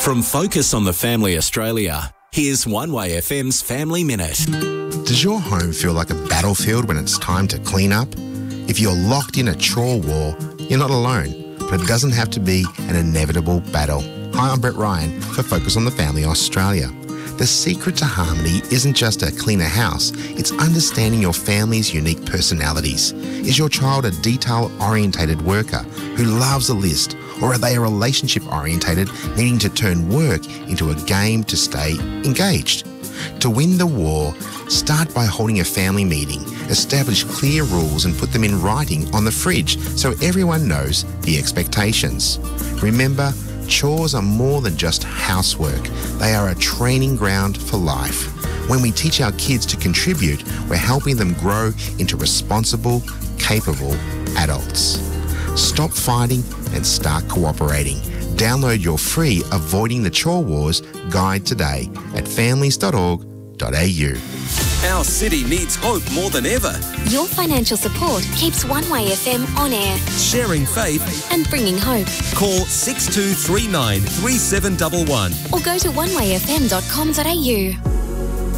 From Focus on the Family Australia, here's One Way FM's Family Minute. Does your home feel like a battlefield when it's time to clean up? If you're locked in a chore war, you're not alone, but it doesn't have to be an inevitable battle. Hi, I'm Brett Ryan for Focus on the Family Australia. The secret to harmony isn't just a cleaner house, it's understanding your family's unique personalities. Is your child a detail-orientated worker who loves a list, or are they a relationship-orientated, needing to turn work into a game to stay engaged? To win the war, start by holding a family meeting, establish clear rules and put them in writing on the fridge so everyone knows the expectations. Remember, chores are more than just housework. They are a training ground for life. When we teach our kids to contribute, we're helping them grow into responsible, capable adults. Stop fighting and start cooperating. Download your free Avoiding the Chore Wars guide today at families.org.au. Our city needs hope more than ever. Your financial support keeps One Way FM on air. Sharing faith and bringing hope. Call 6239 3711 or go to onewayfm.com.au.